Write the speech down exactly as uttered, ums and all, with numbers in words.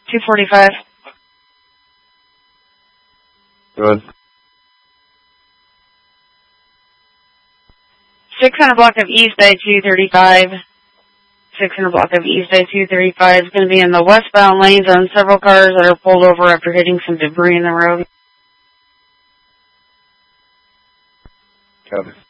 two forty-five. Good. six hundred block of East I two thirty-five. six hundred block of East I two thirty-five is going to be in the westbound lanes on several cars that are pulled over after hitting some debris in the road. Copy.